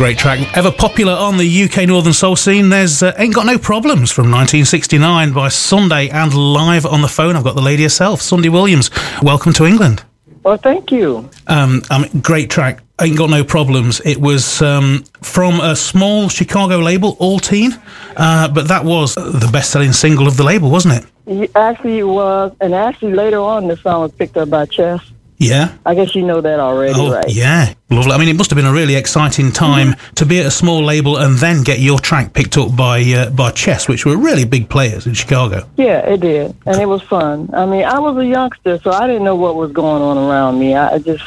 Great track, ever popular on the UK Northern Soul scene. There's Ain't Got No Problems from 1969 by Sunday, and live on the phone I've got the lady herself, Sunday Williams. Welcome to England. Well, thank you. Great track, Ain't Got No Problems. It was from a small Chicago label, All Teen, but that was the best-selling single of the label, wasn't it? Actually, it was, and actually later on the song was picked up by Chess. Yeah. I guess you know that already, right? Yeah. Lovely. I mean, it must have been a really exciting time to be at a small label and then get your track picked up by Chess, which were really big players in Chicago. Yeah, it did. And it was fun. I mean, I was a youngster, so I didn't know what was going on around me. I just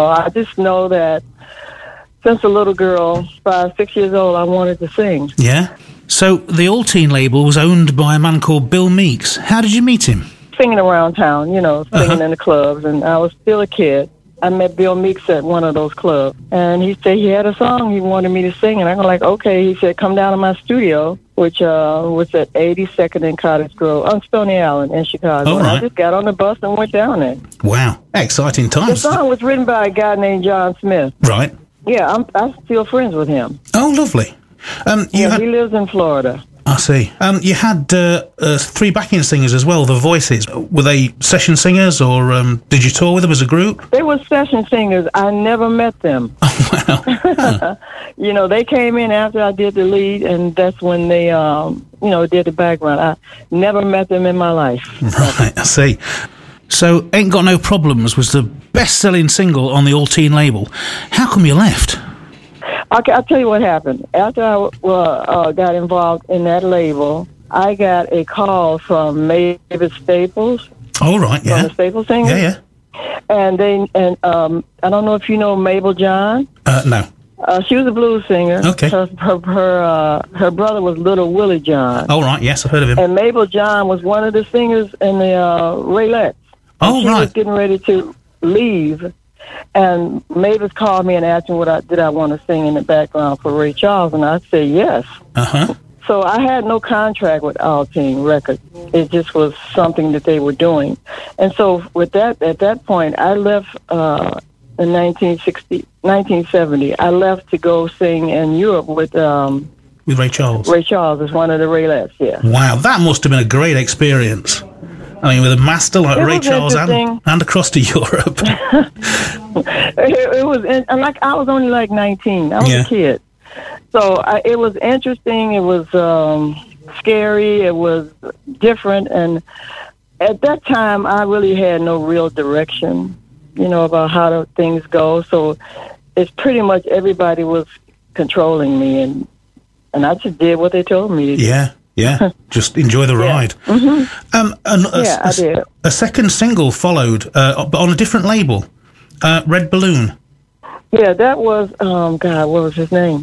know that since a little girl, 5, 6 years old, I wanted to sing. Yeah. So the All Teen label was owned by a man called Bill Meeks. How did you meet him? Singing around town, singing in the clubs, and I was still a kid. I met Bill Meeks at one of those clubs, and he said he had a song he wanted me to sing, and I'm like, okay. He said, come down to my studio, which was at 82nd and Cottage Grove on Stony Island in Chicago. All right. And I just got on the bus and went down there. Wow, exciting times. The song was written by a guy named John Smith. Right. Yeah, I'm still friends with him. Oh, lovely. He lives in Florida. I see. You had 3 backing singers as well, the Voices. Were they session singers, or did you tour with them as a group? They were session singers. I never met them. Oh, wow. Huh. They came in after I did the lead, and that's when they, did the background. I never met them in my life. Right, I see. So, Ain't Got No Problems was the best-selling single on the All Teen label. How come you left? Okay, I'll tell you what happened. After I got involved in that label, I got a call from Mavis Staples. Oh, right, yeah. From the Staples Singers. Yeah, yeah. And I don't know if you know Mabel John. No. She was a blues singer. Okay. Her brother was Little Willie John. Oh, right, yes, I've heard of him. And Mabel John was one of the singers in the Raylettes. Oh, she right. She was getting ready to leave. And Mavis called me and asked me did I want to sing in the background for Ray Charles, and I said yes. Uh-huh. So I had no contract with All Teen Records. It just was something that they were doing. And so with that, at that point, I left in 1970. I left to go sing in Europe with Ray Charles. Ray Charles is one of the Raylettes, yeah. Wow, that must have been a great experience. I mean, with a master like Ray Charles and across to Europe. It was, and like I was only like 19. I was a kid. So it was interesting. It was scary. It was different. And at that time, I really had no real direction, about how things go. So it's pretty much everybody was controlling me. And I just did what they told me to do. Yeah. Yeah, just enjoy the ride. Mm-hmm. I did. A second single followed, but on a different label, Red Balloon. Yeah, that was, what was his name?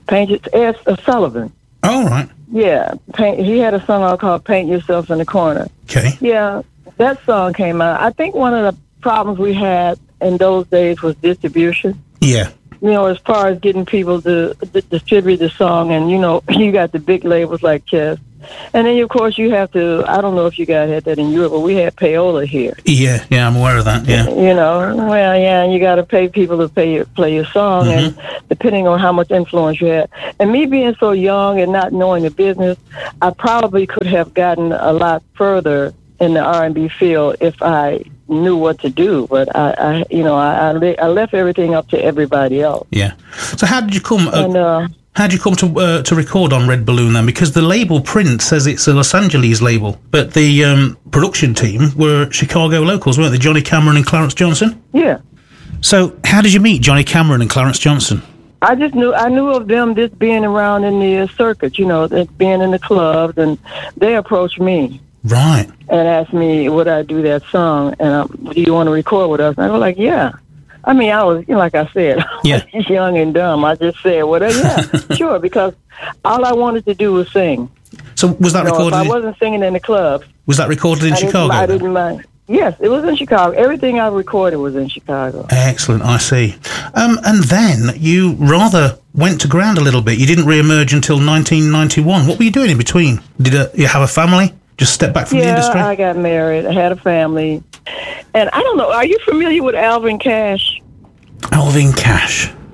Ed Sullivan. Oh, right. Yeah, he had a song called Paint Yourself in the Corner. Okay. Yeah, that song came out. I think one of the problems we had in those days was distribution. Yeah. As far as getting people to distribute the song, and, you got the big labels like Chess. And then, of course, you have to, I don't know if you guys had that in Europe, but we had payola here. Yeah, I'm aware of that, yeah. And you got to pay people to play your song, and depending on how much influence you had. And me being so young and not knowing the business, I probably could have gotten a lot further in the R&B field if I knew what to do, but I left everything up to everybody else. Yeah. So how did you come? How did you come to record on Red Balloon then? Because the label print says it's a Los Angeles label, but the production team were Chicago locals, weren't they? Johnny Cameron and Clarence Johnson. Yeah. So how did you meet Johnny Cameron and Clarence Johnson? I knew of them just being around in the circuit, being in the clubs, and they approached me. Right. And asked me would I do that song, and do you want to record with us? And I was like, yeah. I mean, I was, like I said, young and dumb. I just said, sure, because all I wanted to do was sing. So was that recorded? If I wasn't singing in the clubs. Was that recorded in Chicago? I didn't mind. Yes, it was in Chicago. Everything I recorded was in Chicago. Excellent, I see. And then you rather went to ground a little bit. You didn't re-emerge until 1991. What were you doing in between? Did you have a family? Just step back from the industry? Yeah, I got married. I had a family. And I don't know, are you familiar with Alvin Cash? Alvin Cash?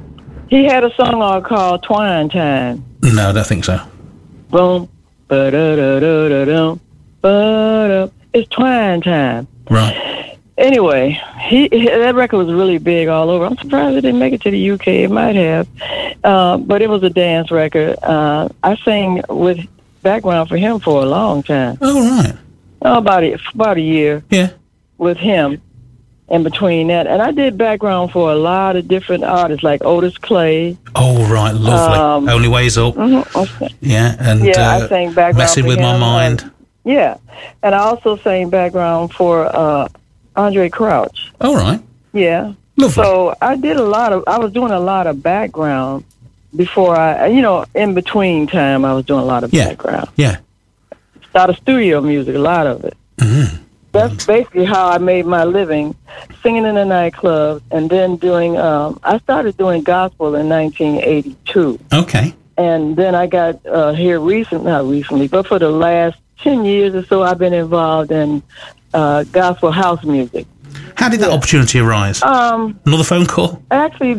He had a song called Twine Time. No, I don't think so. Boom, ba-da-da-da-da-dum, ba-da. It's Twine Time. Right. Anyway, that record was really big all over. I'm surprised it didn't make it to the UK. It might have. But it was a dance record. I sang with background for him for a long time. Oh, right. About a year. Yeah. With him. In between that, and I did background for a lot of different artists like Otis Clay. Oh, right, lovely. Only Ways Up. Mm-hmm. Yeah, and I sang background Messing for with him, My Mind. And I also sang background for Andre Crouch. All right. Yeah. Lovely. So I was doing a lot of background before in between time I was doing a lot of background. Yeah. A lot of studio music, a lot of it. Mm-hmm. That's basically how I made my living, singing in the nightclubs, and then doing. I started doing gospel in 1982. Okay. And then I got not recently, but for the last 10 years or so, I've been involved in gospel house music. How did that opportunity arise? Another phone call? Actually,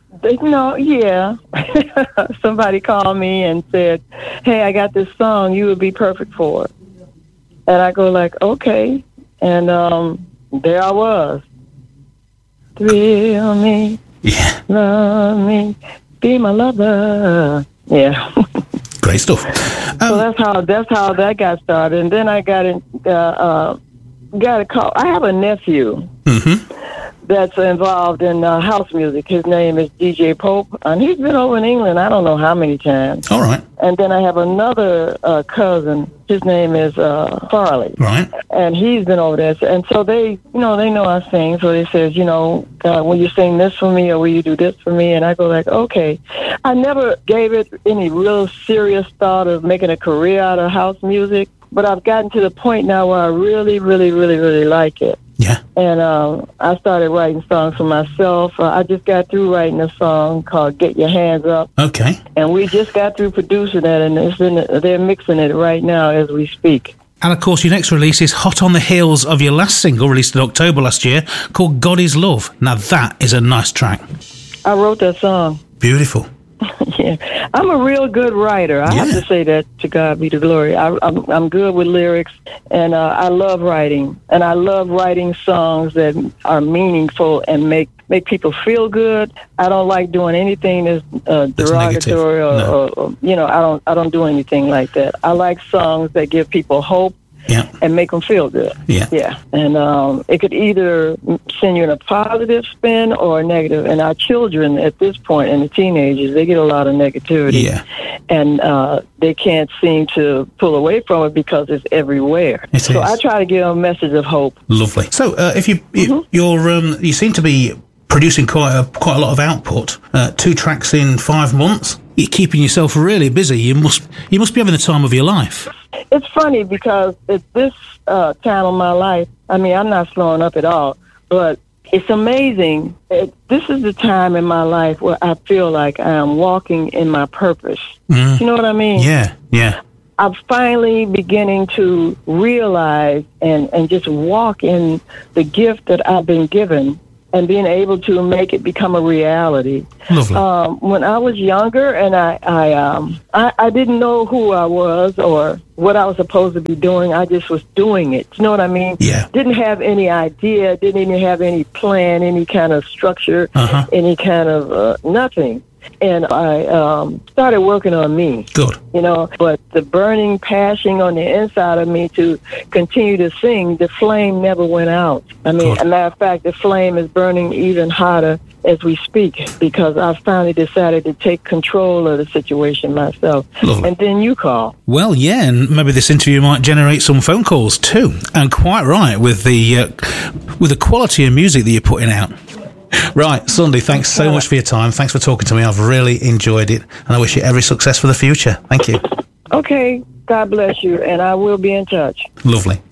somebody called me and said, "Hey, I got this song. You would be perfect for it." And I go like, "Okay." And there I was. Thrill me, love me, be my lover. Yeah. Great stuff. So that's how that got started. And then I got a call. I have a nephew that's involved in house music. His name is DJ Pope, and he's been over in England I don't know how many times. All right. And then I have another cousin. His name is Farley. Right. And he's been over there. And so they know I sing. So they says, will you sing this for me or will you do this for me? And I go like, okay. I never gave it any real serious thought of making a career out of house music, but I've gotten to the point now where I really, really, really, really like it. Yeah. And I started writing songs for myself. I just got through writing a song called Get Your Hands Up. Okay. And we just got through producing that, and they're mixing it right now as we speak. And, of course, your next release is hot on the heels of your last single, released in October last year, called God Is Love. Now, that is a nice track. I wrote that song. Beautiful. Yeah, I'm a real good writer. I have to say that, to God be the glory. I'm good with lyrics, and I love writing. And I love writing songs that are meaningful and make people feel good. I don't like doing anything that's derogatory or I don't do anything like that. I like songs that give people hope. Yeah. And make them feel good. Yeah. And it could either send you in a positive spin or a negative. And our children at this point, and the teenagers, they get a lot of negativity. Yeah. And they can't seem to pull away from it because it's everywhere. So I try to give them a message of hope. Lovely. So if you seem to be producing quite a lot of output, 2 tracks in 5 months. You're keeping yourself really busy. You must be having the time of your life. It's funny because at this time of my life, I'm not slowing up at all, but it's amazing. This is the time in my life where I feel like I am walking in my purpose. You know what I mean? Yeah. I'm finally beginning to realize and just walk in the gift that I've been given, and being able to make it become a reality. Lovely. When I was younger, and I didn't know who I was or what I was supposed to be doing. I just was doing it. You know what I mean? Yeah. Didn't have any idea. Didn't even have any plan, any kind of structure, any kind of nothing. And I started working on me. Good. But the burning passion on the inside of me to continue to sing, the flame never went out. As a matter of fact, the flame is burning even hotter as we speak, because I finally decided to take control of the situation myself. Lovely. And then you call. Well, yeah, and maybe this interview might generate some phone calls too. And quite right, with the quality of music that you're putting out. Right, Sunday, thanks so much for your time. Thanks for talking to me. I've really enjoyed it, and I wish you every success for the future. Thank you. Okay, God bless you, and I will be in touch. Lovely.